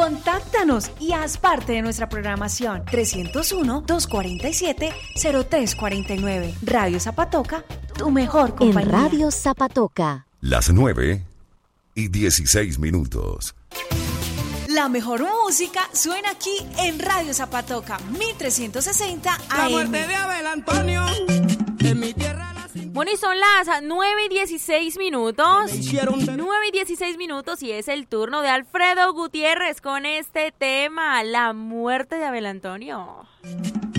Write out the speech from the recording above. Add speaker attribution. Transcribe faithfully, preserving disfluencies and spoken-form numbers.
Speaker 1: Contáctanos y haz parte de nuestra programación. trescientos uno, doscientos cuarenta y siete, cero tres cuarenta y nueve. Radio Zapatoca, tu mejor compañía.
Speaker 2: En Radio Zapatoca.
Speaker 3: Las nueve y dieciséis minutos.
Speaker 1: La mejor música suena aquí en Radio Zapatoca, mil trescientos sesenta A M.
Speaker 4: La muerte de Abel Antonio, en mi tierra la...
Speaker 5: Bueno, y son las nueve y dieciséis minutos. nueve y dieciséis minutos y es el turno de Alfredo Gutiérrez con este tema, la muerte de Abel Antonio.